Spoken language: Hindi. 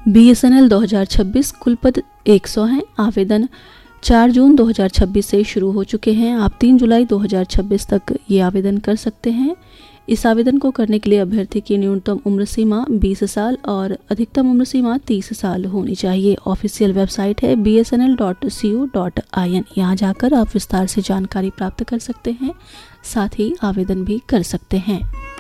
BSNL 2026 कुल पद 100 हैं। आवेदन 4 जून 2026 से शुरू हो चुके हैं। आप 3 जुलाई 2026 तक ये आवेदन कर सकते हैं। इस आवेदन को करने के लिए अभ्यर्थी की न्यूनतम उम्र सीमा 20 साल और अधिकतम उम्र सीमा 30 साल होनी चाहिए। ऑफिशियल वेबसाइट है bsnl.co.in। यहाँ जाकर आप विस्तार से जानकारी प्राप्त कर सकते हैं, साथ ही आवेदन भी कर सकते हैं।